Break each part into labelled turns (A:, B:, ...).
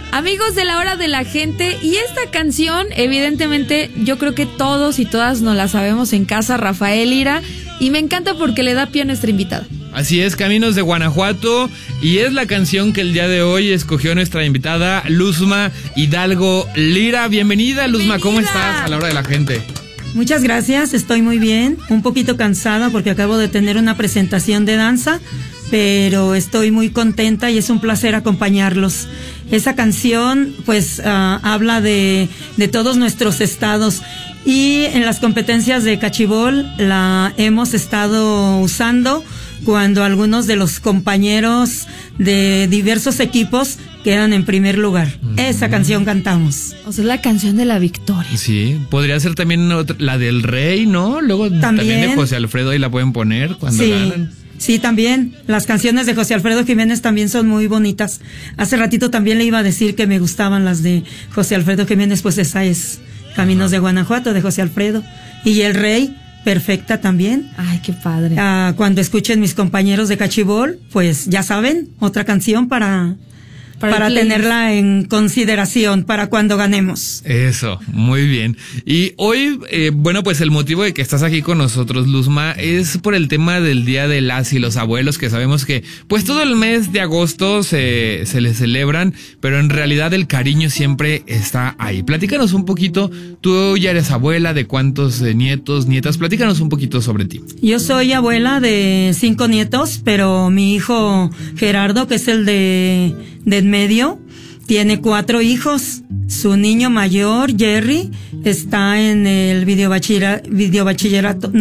A: Amigos de la hora de la gente, y esta canción, evidentemente, yo creo que todos y todas nos la sabemos en casa, Rafael Lira, y me encanta porque le da pie a nuestra invitada.
B: Así es, Caminos de Guanajuato, y es la canción que el día de hoy escogió nuestra invitada, Luzma Hidalgo Lira. Bienvenida, Luzma, ¿cómo estás a la hora de la gente?
C: Muchas gracias, estoy muy bien, un poquito cansada porque acabo de tener una presentación de danza, pero estoy muy contenta y es un placer acompañarlos. Esa canción pues habla de todos nuestros estados, y en las competencias de cachibol la hemos estado usando cuando algunos de los compañeros de diversos equipos quedan en primer lugar. Esa canción cantamos.
A: O sea, es la canción de la victoria.
B: Sí, podría ser también la del Rey, ¿no? Luego también de José Alfredo, ahí la pueden poner cuando ganan.
C: Sí, también. Las canciones de José Alfredo Jiménez también son muy bonitas. Hace ratito también le iba a decir que me gustaban las de José Alfredo Jiménez, pues esa es Caminos de Guanajuato, de José Alfredo. Y El Rey, perfecta también.
A: Ay, qué padre.
C: Cuando escuchen mis compañeros de cachibol, pues ya saben, otra canción para tenerla en consideración para cuando ganemos.
B: Eso, muy bien. Y hoy, bueno, pues el motivo de que estás aquí con nosotros, Luzma, es por el tema del Día de las y los Abuelos, que sabemos que pues todo el mes de agosto se les celebran, pero en realidad el cariño siempre está ahí. Platícanos un poquito, tú ya eres abuela, ¿de cuántos nietos, nietas? Platícanos un poquito sobre ti.
C: Yo soy abuela de 5 nietos, pero mi hijo Gerardo, que es el de en medio, tiene 4 hijos. Su niño mayor, Jerry, está en el bachillerato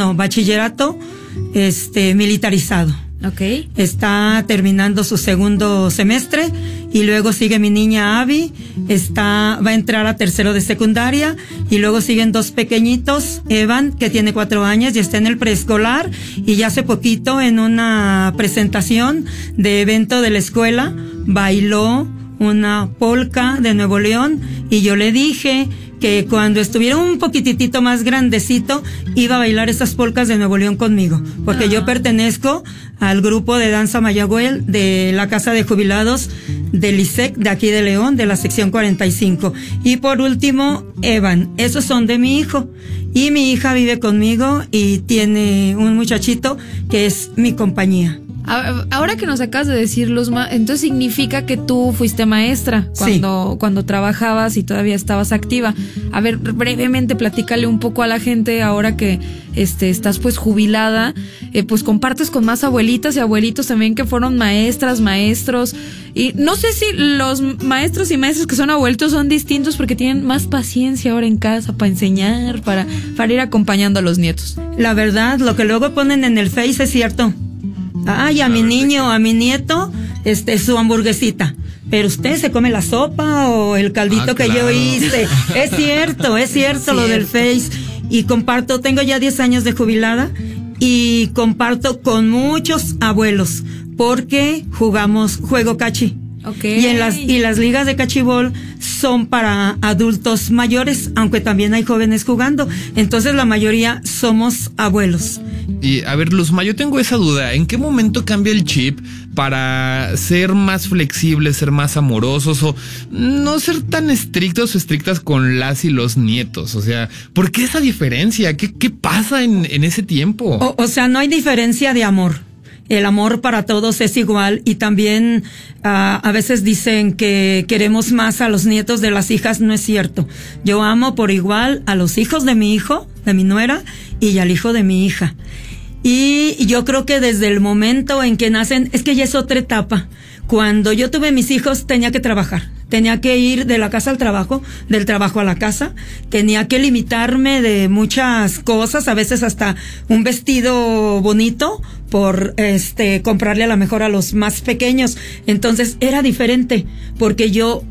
C: militarizado.
A: Okay.
C: Está terminando su segundo semestre, y luego sigue mi niña Abby, va a entrar a tercero de secundaria, y luego siguen 2 pequeñitos, Evan, que tiene 4 años y está en el preescolar, y ya hace poquito en una presentación de evento de la escuela bailó una polka de Nuevo León, y yo le dije que cuando estuviera un poquitito más grandecito iba a bailar esas polcas de Nuevo León conmigo, porque yo pertenezco al grupo de danza Mayagüel de la Casa de Jubilados del ISEC de aquí de León, de la sección 45. Y por último, Evan, esos son de mi hijo, y mi hija vive conmigo y tiene un muchachito que es mi compañía.
A: Ahora que nos acabas de decir, Luzma, entonces significa que tú fuiste maestra cuando trabajabas y todavía estabas activa. A ver, brevemente platícale un poco a la gente, ahora que estás pues jubilada, pues compartes con más abuelitas y abuelitos también que fueron maestras, maestros, y no sé si los maestros y maestras que son abuelitos son distintos porque tienen más paciencia ahora en casa para enseñar, para ir acompañando a los nietos.
C: La verdad, lo que luego ponen en el Face es cierto. Ay, a mi niño, a mi nieto, su hamburguesita. Pero usted se come la sopa o el caldito que yo hice. Es cierto lo del Face. Y comparto, tengo ya 10 años de jubilada y comparto con muchos abuelos porque juego cachi.
A: Okay.
C: Y las ligas de cachibol son para adultos mayores, aunque también hay jóvenes jugando. Entonces la mayoría somos abuelos.
B: Y a ver, Luzma, yo tengo esa duda. ¿En qué momento cambia el chip para ser más flexibles, ser más amorosos o no ser tan estrictos o estrictas con las y los nietos? O sea, ¿por qué esa diferencia? ¿Qué pasa en ese tiempo?
C: O sea, no hay diferencia de amor. El amor para todos es igual, y también a veces dicen que queremos más a los nietos de las hijas. No es cierto. Yo amo por igual a los hijos de mi hijo, de mi nuera, y al hijo de mi hija. Y yo creo que desde el momento en que nacen, es que ya es otra etapa. Cuando yo tuve mis hijos tenía que trabajar, tenía que ir de la casa al trabajo, del trabajo a la casa, tenía que limitarme de muchas cosas, a veces hasta un vestido bonito por comprarle a lo mejor a los más pequeños. Entonces era diferente, porque yo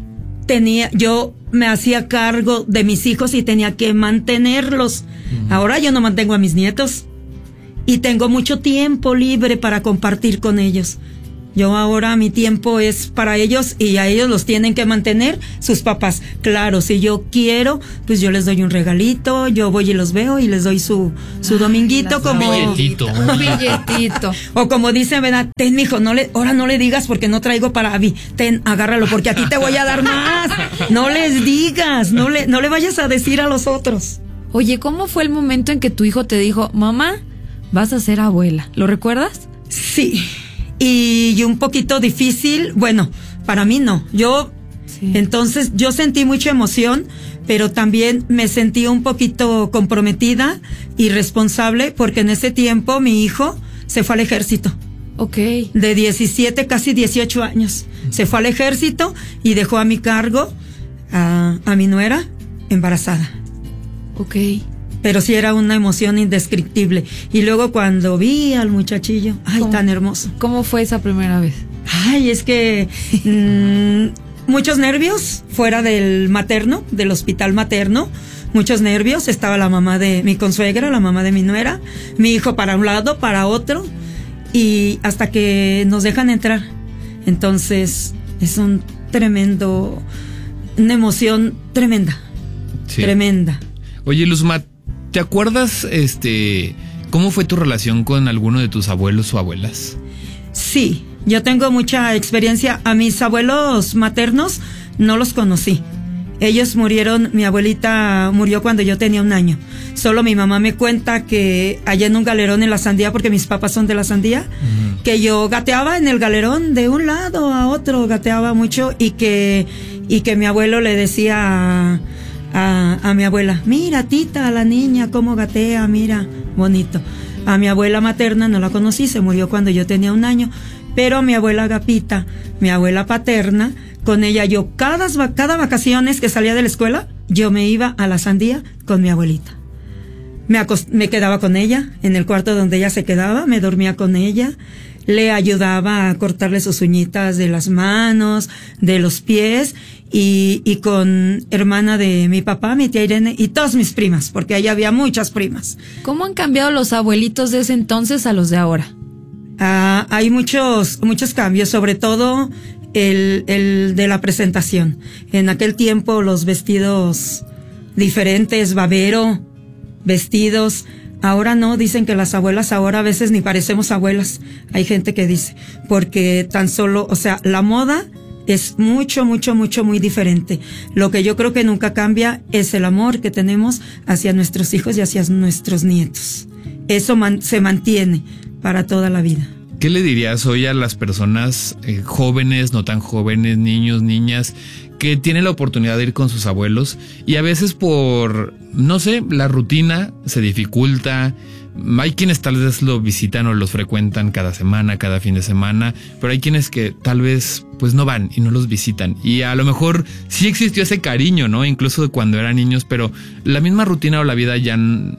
C: me hacía cargo de mis hijos y tenía que mantenerlos. Ahora yo no mantengo a mis nietos y tengo mucho tiempo libre para compartir con ellos. Yo ahora mi tiempo es para ellos y a ellos los tienen que mantener sus papás. Claro, si yo quiero, pues yo les doy un regalito, yo voy y los veo y les doy su dominguito como...
B: Un billetito.
A: Un billetito.
C: O como dicen, ¿verdad? Ten, mijo, ahora no le digas porque no traigo para Abby. Ten, agárralo porque aquí te voy a dar más. No les digas, no le vayas a decir a los otros.
A: Oye, ¿cómo fue el momento en que tu hijo te dijo, mamá, vas a ser abuela? ¿Lo recuerdas?
C: Sí. Y un poquito difícil, bueno, para mí no. Entonces yo sentí mucha emoción, pero también me sentí un poquito comprometida y responsable porque en ese tiempo mi hijo se fue al ejército.
A: Ok.
C: De 17, casi 18 años. Se fue al ejército y dejó a mi cargo a mi nuera embarazada.
A: Ok.
C: Pero sí era una emoción indescriptible. Y luego cuando vi al muchachillo, ay,
A: ¿Cómo?
C: tan hermoso.
A: ¿Cómo fue esa primera vez?
C: Ay, es que muchos nervios fuera del materno, del hospital materno. Muchos nervios. Estaba la mamá de mi consuegra, la mamá de mi nuera, mi hijo para un lado, para otro. Y hasta que nos dejan entrar. Entonces, es una emoción tremenda. Sí. Tremenda.
B: Oye, Luzma, ¿te acuerdas cómo fue tu relación con alguno de tus abuelos o abuelas?
C: Sí, yo tengo mucha experiencia. A mis abuelos maternos no los conocí. Ellos murieron, mi abuelita murió cuando yo tenía 1 año. Solo mi mamá me cuenta que allá en un galerón en la Sandía, porque mis papás son de la Sandía, que yo gateaba en el galerón de un lado a otro, gateaba mucho y que mi abuelo le decía a mi abuela, mira tita, la niña cómo gatea, mira, bonito. A mi abuela materna no la conocí, se murió cuando yo tenía 1 año, pero a mi abuela Agapita, mi abuela paterna, con ella yo cada vacaciones que salía de la escuela, yo me iba a la Sandía con mi abuelita. Me quedaba con ella en el cuarto donde ella se quedaba, me dormía con ella, le ayudaba a cortarle sus uñitas de las manos, de los pies, y con hermana de mi papá, mi tía Irene, y todas mis primas, porque ahí había muchas primas.
A: ¿Cómo han cambiado los abuelitos de ese entonces a los de ahora?
C: Hay muchos cambios, sobre todo el de la presentación. En aquel tiempo los vestidos diferentes, babero, vestidos. Ahora no, dicen que las abuelas ahora a veces ni parecemos abuelas. Hay gente que dice, porque tan solo, o sea, la moda es mucho, muy diferente. Lo que yo creo que nunca cambia es el amor que tenemos hacia nuestros hijos y hacia nuestros nietos. Eso se mantiene para toda la vida.
B: ¿Qué le dirías hoy a las personas jóvenes, no tan jóvenes, niños, niñas, que tienen la oportunidad de ir con sus abuelos y a veces por, no sé, la rutina se dificulta? Hay quienes tal vez lo visitan o los frecuentan cada semana, cada fin de semana, pero hay quienes que tal vez pues no van y no los visitan. Y a lo mejor sí existió ese cariño, ¿no? Incluso de cuando eran niños, pero la misma rutina o la vida ya no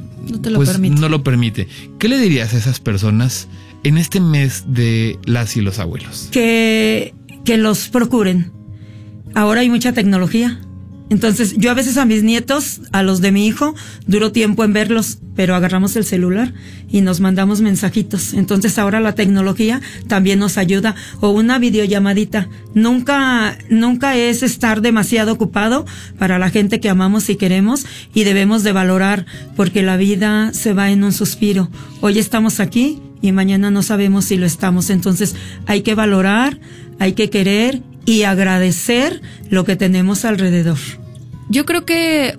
B: lo permite. ¿Qué le dirías a esas personas en este mes de las y los abuelos?
C: Que los procuren. Ahora hay mucha tecnología. Entonces, yo a veces a mis nietos, a los de mi hijo, duro tiempo en verlos, pero agarramos el celular y nos mandamos mensajitos. Entonces, ahora la tecnología también nos ayuda. O una videollamadita. Nunca es estar demasiado ocupado para la gente que amamos y queremos, y debemos de valorar, porque la vida se va en un suspiro. Hoy estamos aquí y mañana no sabemos si lo estamos. Entonces, hay que valorar, hay que querer y agradecer lo que tenemos alrededor.
A: Yo creo que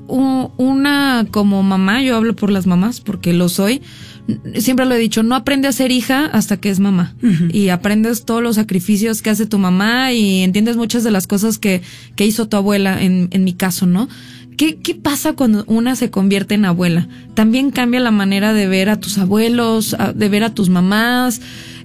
A: una como mamá, yo hablo por las mamás porque lo soy, siempre lo he dicho, no aprende a ser hija hasta que es mamá. Uh-huh. Y aprendes todos los sacrificios que hace tu mamá y entiendes muchas de las cosas que hizo tu abuela, en mi caso, ¿no? ¿Qué pasa cuando una se convierte en abuela? También cambia la manera de ver a tus abuelos, de ver a tus mamás.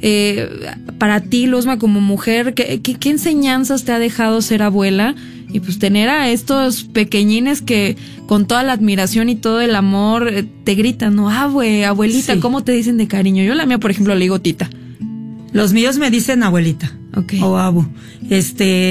A: Para ti, Luzma, como mujer, ¿qué enseñanzas te ha dejado ser abuela? Y pues tener a estos pequeñines que con toda la admiración y todo el amor te gritan, ¿no? Abuelita, sí. ¿Cómo te dicen de cariño? Yo la mía, por ejemplo, le digo tita.
C: Los míos me dicen abuelita.
A: Okay.
C: O abu. Es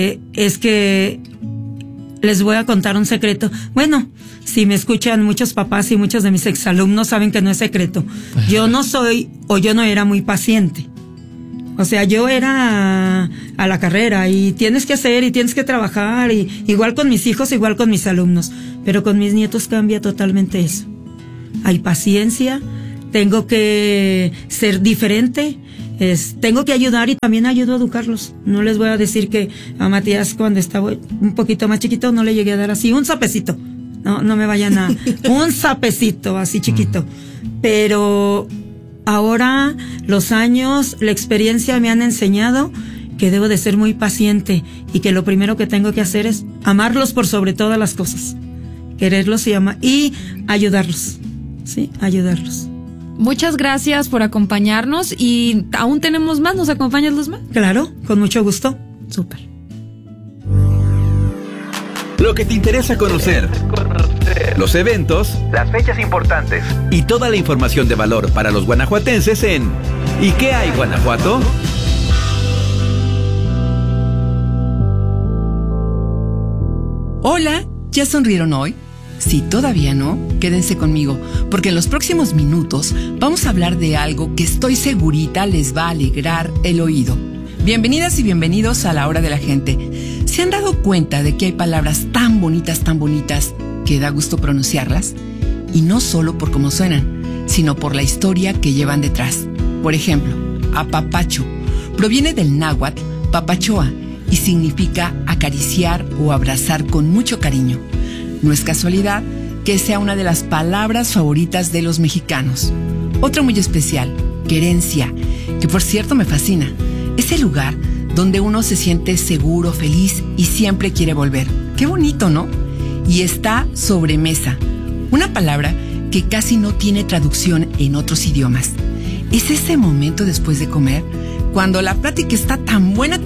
C: que les voy a contar un secreto. Bueno, si me escuchan muchos papás y muchos de mis exalumnos saben que no es secreto. Yo no era muy paciente. O sea, yo era a la carrera y tienes que hacer y tienes que trabajar, y igual con mis hijos, igual con mis alumnos, pero con mis nietos cambia totalmente eso. Hay paciencia, tengo que ser diferente, tengo que ayudar y también ayudo a educarlos. No les voy a decir que a Matías cuando estaba un poquito más chiquito no le llegué a dar así un zapecito. No me vayan a... un zapecito así chiquito. Pero ahora los años, la experiencia me han enseñado que debo de ser muy paciente y que lo primero que tengo que hacer es amarlos por sobre todas las cosas. Quererlos y ayudarlos. Sí, ayudarlos.
A: Muchas gracias por acompañarnos y aún tenemos más. ¿Nos acompañas, Luzma?
C: Claro, con mucho gusto.
A: Súper.
D: Lo que te interesa conocer, los eventos, las fechas importantes y toda la información de valor para los guanajuatenses en ¿Y qué hay, Guanajuato?
E: Hola, ¿ya sonrieron hoy? Si todavía no, quédense conmigo, porque en los próximos minutos vamos a hablar de algo que estoy segurita les va a alegrar el oído. Bienvenidas y bienvenidos a La Hora de la Gente. ¿Se han dado cuenta de que hay palabras tan bonitas, que da gusto pronunciarlas? Y no solo por cómo suenan, sino por la historia que llevan detrás. Por ejemplo, apapacho proviene del náhuatl papachoa y significa acariciar o abrazar con mucho cariño. No es casualidad que sea una de las palabras favoritas de los mexicanos. Otra muy especial, querencia, que por cierto me fascina. Es el lugar donde uno se siente seguro, feliz y siempre quiere volver. Qué bonito, ¿no? Y está sobremesa, una palabra que casi no tiene traducción en otros idiomas. Es ese momento después de comer, cuando la plática está tan buena,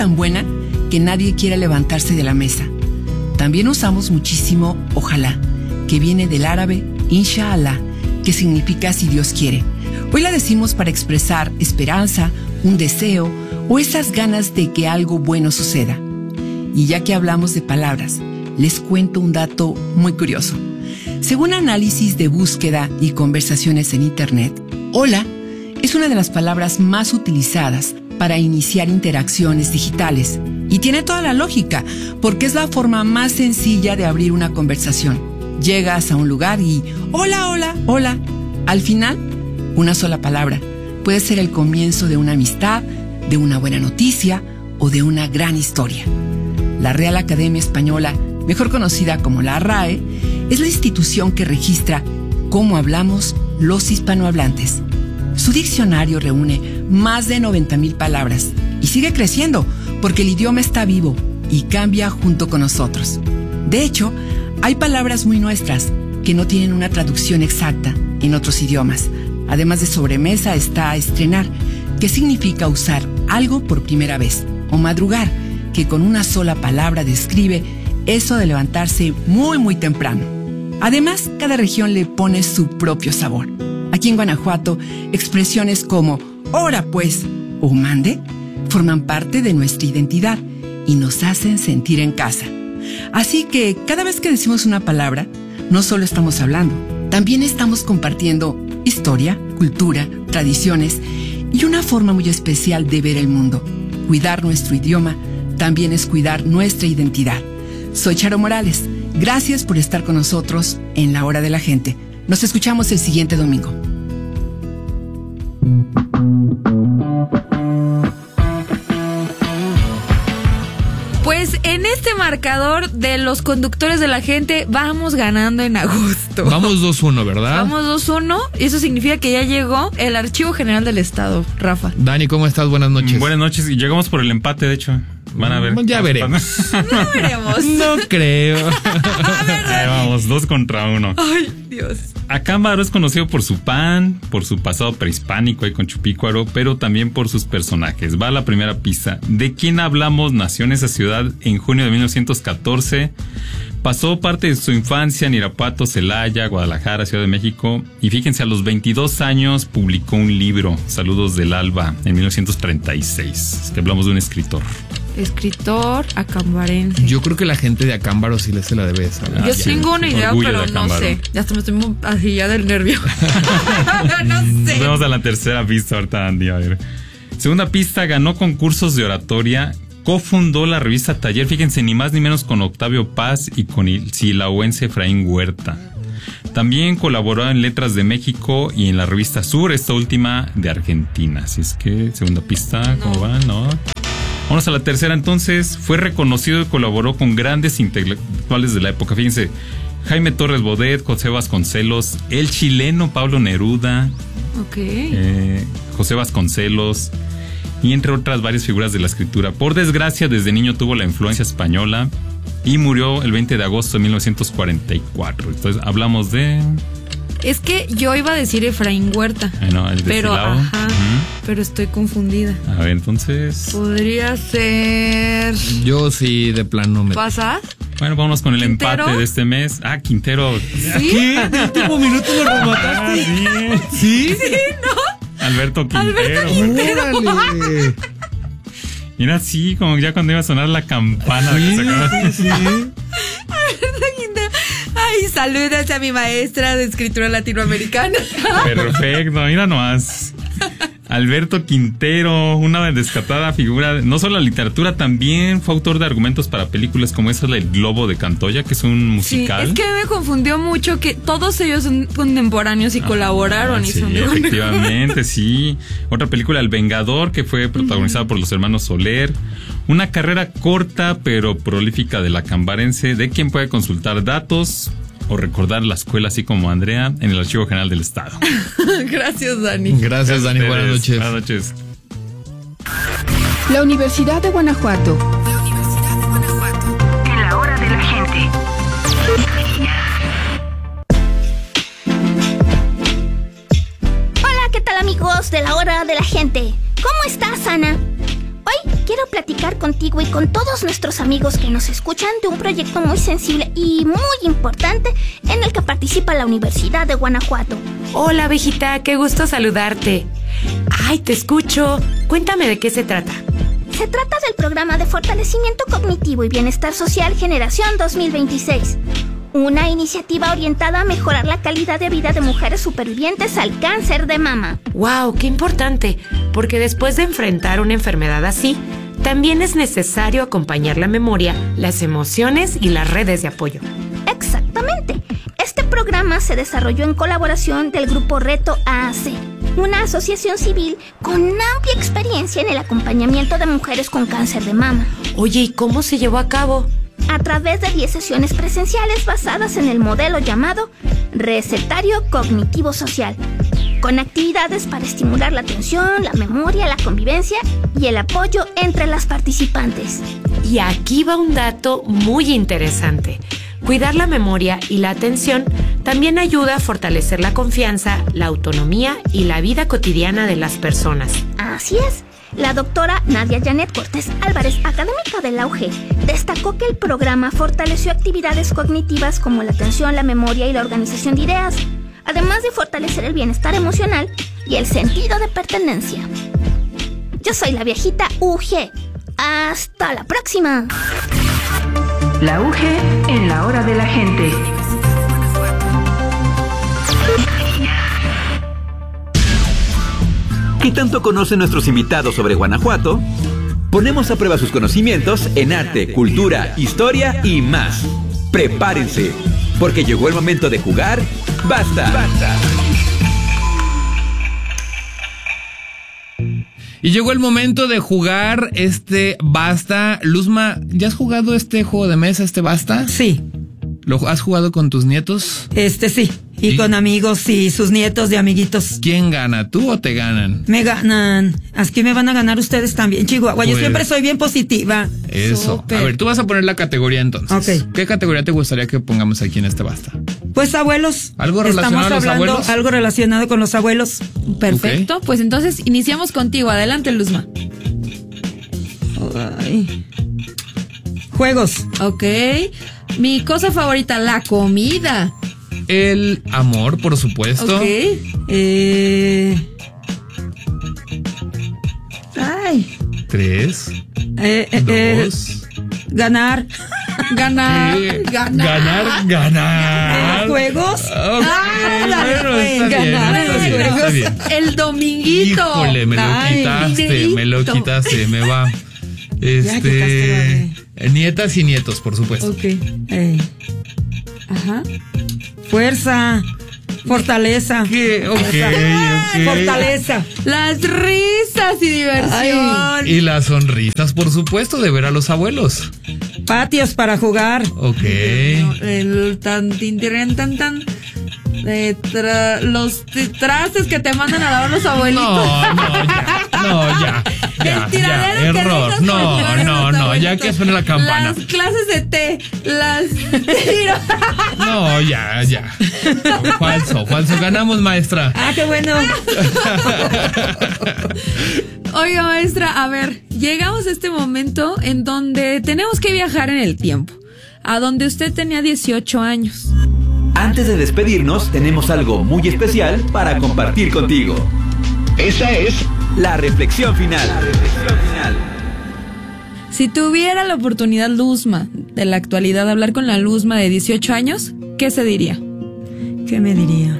E: que nadie quiere levantarse de la mesa. También usamos muchísimo ojalá, que viene del árabe inshallah, que significa si Dios quiere. Hoy la decimos para expresar esperanza, un deseo o esas ganas de que algo bueno suceda. Y ya que hablamos de palabras, les cuento un dato muy curioso. Según análisis de búsqueda y conversaciones en Internet, hola es una de las palabras más utilizadas para iniciar interacciones digitales. Y tiene toda la lógica, porque es la forma más sencilla de abrir una conversación. Llegas a un lugar y hola, hola, hola. Al final, una sola palabra puede ser el comienzo de una amistad, de una buena noticia o de una gran historia. La Real Academia Española, mejor conocida como la RAE, es la institución que registra cómo hablamos los hispanohablantes. Su diccionario reúne más de 90,000 palabras y sigue creciendo porque el idioma está vivo y cambia junto con nosotros. De hecho, hay palabras muy nuestras que no tienen una traducción exacta en otros idiomas. Además de sobremesa está estrenar, que significa usar algo por primera vez, o madrugar, que con una sola palabra describe eso de levantarse muy temprano. Además, cada región le pone su propio sabor. Aquí en Guanajuato, expresiones como ¡ora pues! o ¡mande! forman parte de nuestra identidad y nos hacen sentir en casa. Así que cada vez que decimos una palabra, no solo estamos hablando, también estamos compartiendo historia, cultura, tradiciones y una forma muy especial de ver el mundo. Cuidar nuestro idioma también es cuidar nuestra identidad. Soy Charo Morales. Gracias por estar con nosotros en La Hora de la Gente. Nos escuchamos el siguiente domingo.
A: Pues en este marcador de los conductores de la gente vamos ganando en agosto.
B: Vamos 2-1, ¿verdad?
A: Vamos 2-1. Eso significa que ya llegó el Archivo General del Estado, Rafa.
B: Dani, ¿cómo estás? Buenas noches.
F: Buenas noches. Y llegamos por el empate, de hecho. Van a ver.
B: Ya veremos.
A: No veremos.
B: No creo.
F: Ahí vamos, 2-1.
A: Ay, Dios.
F: Acámbaro es conocido por su pan, por su pasado prehispánico ahí con Chupícuaro, pero también por sus personajes. Va la primera pista. ¿De quién hablamos? Nació en esa ciudad en junio de 1914. Pasó parte de su infancia en Irapuato, Celaya, Guadalajara, Ciudad de México. Y fíjense, a los 22 años publicó un libro, Saludos del Alba, en 1936. Que hablamos de un escritor.
A: Escritor acambarense.
B: Yo creo que la gente de Acámbaro sí se la debe saber.
A: Yo tengo una idea, pero no sé. Ya hasta me estoy así ya del nervio. No sé.
F: Nos vemos a la tercera pista ahorita, Andy. A ver. Segunda pista, ganó concursos de oratoria, cofundó la revista Taller, fíjense, ni más ni menos con Octavio Paz y con el silauense Efraín Huerta. También colaboró en Letras de México y en la revista Sur, esta última de Argentina. Así es que, segunda pista, ¿cómo va? No. Vamos a la tercera entonces. Fue reconocido y colaboró con grandes intelectuales de la época. Fíjense, Jaime Torres Bodet, José Vasconcelos, el chileno Pablo Neruda, José Vasconcelos y entre otras varias figuras de la escritura. Por desgracia, desde niño tuvo la influencia española y murió el 20 de agosto de 1944. Entonces hablamos de...
A: Es que yo iba a decir Efraín Huerta.
F: No, el de
A: pero,
F: Silao.
A: Pero estoy confundida.
F: A ver, entonces...
A: Podría ser...
B: Yo sí, de plano me...
A: ¿Pasas?
F: Bueno, vámonos con el
A: ¿Quintero?
F: empate de este mes. Quintero.
A: ¿Sí?
B: ¿Qué? ¿De último minuto lo remataste?
F: Sí.
A: Sí, ¿no?
F: Alberto Quintero.
B: ¡Órale!
F: Mira, sí, como ya cuando iba a sonar la campana.
B: Sí,
F: que se acaba.
B: sí.
A: Ay, saludos a mi maestra de escritura latinoamericana.
F: Perfecto, mira nomás. Alberto Quintero, una descartada figura, no solo la literatura, también fue autor de argumentos para películas como esa, El Globo de Cantoya, que es un musical.
A: Sí, es que me confundió mucho que todos ellos son contemporáneos y colaboraron y
F: sí,
A: son de
F: efectivamente, sí. Otra película, El Vengador, que fue protagonizada por los hermanos Soler. Una carrera corta pero prolífica de la cambarense, de quien puede consultar datos o recordar la escuela, así como Andrea, en el Archivo General del Estado.
A: Gracias, Dani.
B: Gracias, Dani. Buenas noches.
F: Buenas noches.
G: La Universidad de Guanajuato.
H: En la hora de la gente.
I: Hola, ¿qué tal, amigos de la hora de la gente? ¿Cómo estás, Ana? Hoy quiero platicar contigo y con todos nuestros amigos que nos escuchan de un proyecto muy sensible y muy importante en el que participa la Universidad de Guanajuato.
J: Hola, abejita, qué gusto saludarte. Ay, te escucho. Cuéntame de qué se trata.
I: Se trata del programa de fortalecimiento cognitivo y bienestar social Generación 2026. Una iniciativa orientada a mejorar la calidad de vida de mujeres supervivientes al cáncer de mama.
J: ¡Wow! ¡Qué importante! Porque después de enfrentar una enfermedad así, también es necesario acompañar la memoria, las emociones y las redes de apoyo.
I: Exactamente. Este programa se desarrolló en colaboración del Grupo Reto AAC, una asociación civil con amplia experiencia en el acompañamiento de mujeres con cáncer de mama.
J: Oye, ¿y cómo se llevó a cabo?
I: A través de 10 sesiones presenciales basadas en el modelo llamado Recetario Cognitivo Social, con actividades para estimular la atención, la memoria, la convivencia y el apoyo entre las participantes.
J: Y aquí va un dato muy interesante. Cuidar la memoria y la atención también ayuda a fortalecer la confianza, la autonomía y la vida cotidiana de las personas.
I: Así es. La doctora Nadia Janet Cortés Álvarez, académica de la UG, destacó que el programa fortaleció actividades cognitivas como la atención, la memoria y la organización de ideas, además de fortalecer el bienestar emocional y el sentido de pertenencia. Yo soy la viejita UG. ¡Hasta la próxima!
H: La UG en la hora de la gente.
D: ¿Qué tanto conocen nuestros invitados sobre Guanajuato? Ponemos a prueba sus conocimientos en arte, cultura, historia y más. Prepárense, porque llegó el momento de jugar. ¡Basta!
B: Y llegó el momento de jugar Basta. Luzma, ¿ya has jugado este juego de mesa, Basta?
C: Sí.
B: ¿Lo has jugado con tus nietos?
C: Sí. Y con amigos y sus nietos de amiguitos.
B: ¿Quién gana? ¿Tú o te ganan?
C: Me ganan. Aquí me van a ganar ustedes también, Chihuahua. Yo siempre soy bien positiva.
B: Eso.
C: Súper.
B: A ver, tú vas a poner la categoría entonces.
C: Ok.
B: ¿Qué categoría te gustaría que pongamos aquí en Basta?
C: Pues abuelos.
B: ¿Algo relacionado a los abuelos?
C: Algo relacionado con los abuelos.
A: Perfecto. Pues entonces iniciamos contigo. Adelante, Luzma.
C: Ay. Juegos.
A: Ok. Mi cosa favorita, la comida.
B: El amor, por supuesto.
A: Ok.
C: Ay.
B: 3, 2.
C: Ganar.
A: Ganar.
C: ¿Juegos?
B: Okay, bueno, está bien.
A: El dominguito.
B: Híjole, me lo quitaste, me va. Nietas y nietos, por supuesto.
C: Ok. Ajá. Fuerza. Fortaleza.
B: ¿Qué? Ok.
C: Fortaleza.
A: Las risas y diversión.
B: Y las sonrisas, por supuesto, de ver a los abuelos.
C: Patios para jugar.
B: Ok.
A: El tan. Los trastes que te mandan a lavar los abuelitos.
B: Ya.
A: El tiradero que
B: Error.
A: dejas por
B: No, ya que suena la campana.
A: Las clases de té,
B: No, ya. Falso. Ganamos, maestra.
C: Ah, qué bueno.
A: Oiga, maestra, a ver, llegamos a este momento en donde tenemos que viajar en el tiempo, a donde usted tenía 18 años.
D: Antes de despedirnos, tenemos algo muy especial para compartir contigo. Esa es la reflexión final.
A: Si tuviera la oportunidad Luzma de la actualidad hablar con la Luzma de 18 años, ¿qué se diría?
C: ¿Qué me diría?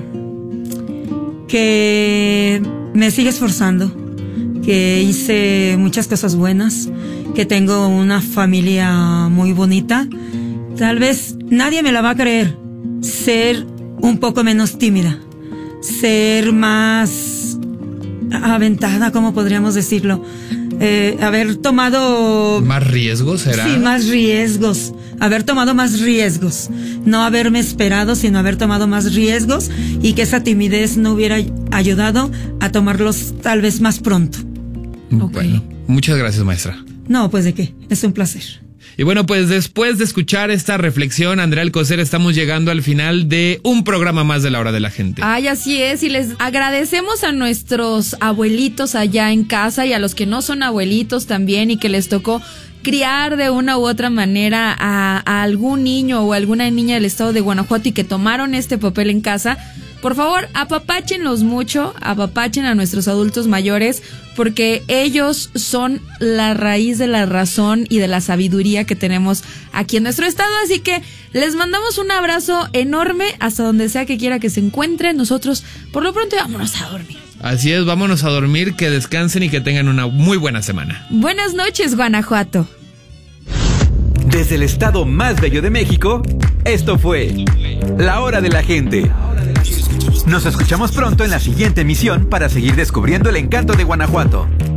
C: Que me sigue esforzando, que hice muchas cosas buenas, que tengo una familia muy bonita. Tal vez nadie me la va a creer. Ser un poco menos tímida, ser más aventada, ¿cómo podríamos decirlo? Haber tomado...
B: ¿Más riesgos, será?
C: Sí, más riesgos. Haber tomado más riesgos. No haberme esperado, sino haber tomado más riesgos y que esa timidez no hubiera ayudado a tomarlos tal vez más pronto.
B: Bueno, muchas gracias, maestra.
C: No, pues de qué, es un placer.
B: Y bueno, pues después de escuchar esta reflexión, Andrea Alcocer, estamos llegando al final de un programa más de La Hora de la Gente.
A: Ay, así es, y les agradecemos a nuestros abuelitos allá en casa y a los que no son abuelitos también y que les tocó criar de una u otra manera a algún niño o alguna niña del estado de Guanajuato y que tomaron este papel en casa. Por favor, apapáchenlos mucho, apapachen a nuestros adultos mayores, porque ellos son la raíz de la razón y de la sabiduría que tenemos aquí en nuestro estado. Así que les mandamos un abrazo enorme hasta donde sea que quiera que se encuentren. Nosotros, por lo pronto, vámonos a dormir.
B: Así es, vámonos a dormir, que descansen y que tengan una muy buena semana.
A: Buenas noches, Guanajuato.
D: Desde el estado más bello de México, esto fue La Hora de la Gente. Nos escuchamos pronto en la siguiente emisión para seguir descubriendo el encanto de Guanajuato.